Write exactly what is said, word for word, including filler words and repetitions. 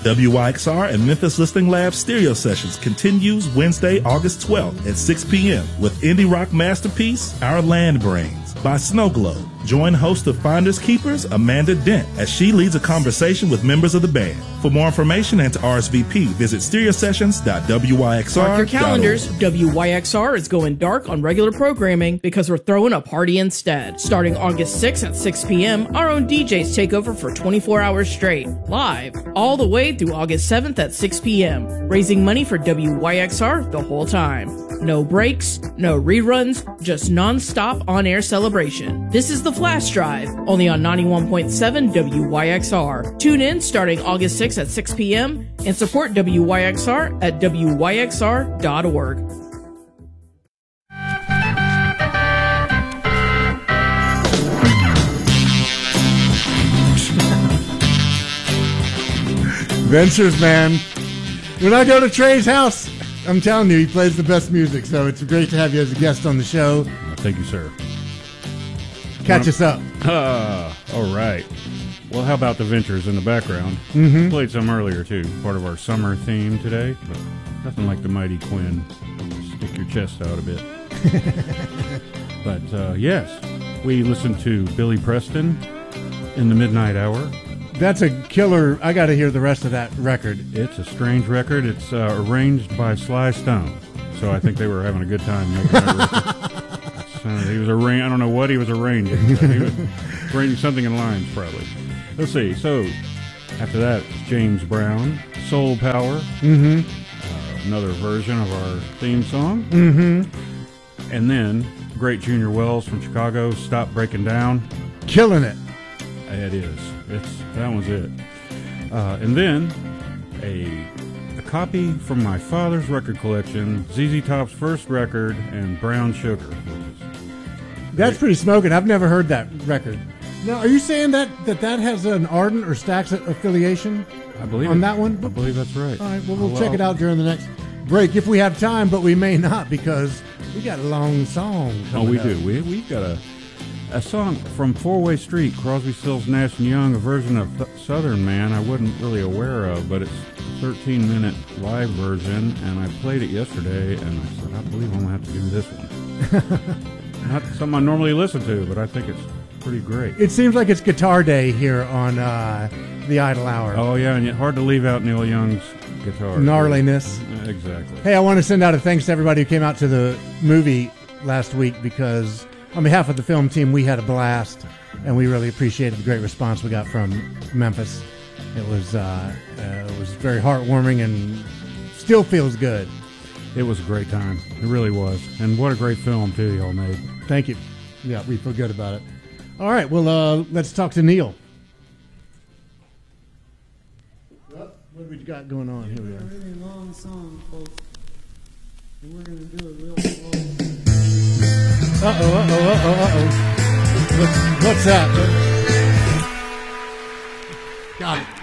W Y X R and Memphis Listening Lab Stereo Sessions continues Wednesday, August twelfth at six p.m. with indie rock masterpiece Our Land Brings by Snow Globe. Join host of Finders Keepers, Amanda Dent, as she leads a conversation with members of the band. For more information and to R S V P, visit stereo sessions dot w y x r dot org. Mark your calendars. W Y X R is going dark on regular programming because we're throwing a party instead. Starting August sixth at six p.m., our own D Js take over for twenty-four hours straight, live, all the way through August seventh at six p.m., raising money for W Y X R the whole time. No breaks, no reruns, just non-stop on-air celebration. This is the Flash Drive, only on ninety-one point seven W Y X R. Tune in starting August sixth at six p.m. and support W Y X R at w y x r dot org. Ventures, man. When I go to Trey's house, I'm telling you, he plays the best music, so it's great to have you as a guest on the show. Thank you, sir. Catch us up. Uh, all right. Well, how about the Ventures in the background? Mm-hmm. Played some earlier, too. Part of our summer theme today, but nothing like the Mighty Quinn. Stick your chest out a bit. But, uh, yes, we listened to Billy Preston in the Midnight Hour. That's a killer. I got to hear the rest of that record. It's a strange record. It's uh, arranged by Sly Stone, so I think they were having a good time making that record. Uh, he was arranging. I don't know what he was arranging. He was arranging something in lines, probably. Let's see. So after that, James Brown, Soul Power. Mm-hmm. Uh, another version of our theme song. Mm-hmm. And then great Junior Wells from Chicago, Stop Breaking Down. Killing it. It is. It's that was it. Uh, and then a a copy from my father's record collection, Z Z Top's first record, and Brown Sugar. That's pretty smoking. I've never heard that record. Now, are you saying that that, that has an Ardent or Stax affiliation? I believe on it. that one. I believe that's right. All right. Well, we'll oh, check well. it out during the next break if we have time, but we may not because we got a long song. Oh, we up. do. We we've got a. A song from Four-Way Street, Crosby, Stills, Nash and Young, a version of Th- Southern Man I wasn't really aware of, but it's a thirteen minute live version, and I played it yesterday, and I said, I believe I'm going to have to do this one. Not something I normally listen to, but I think it's pretty great. It seems like it's Guitar Day here on uh, the Idle Hour. Oh, yeah, and yet hard to leave out Neil Young's guitar. Gnarliness. Yeah, exactly. Hey, I want to send out a thanks to everybody who came out to the movie last week because on behalf of the film team, we had a blast, and we really appreciated the great response we got from Memphis. It was uh, uh, it was very heartwarming and still feels good. It was a great time. It really was. And what a great film, too, y'all made. Thank you. Yeah, we feel good about it. All right, well, uh, let's talk to Neil. What have we got going on? Here we It's are. a really long song, folks, and we're going to do it real slow. Uh-oh, uh-oh, uh-oh, uh-oh. What's, what's that? Got it.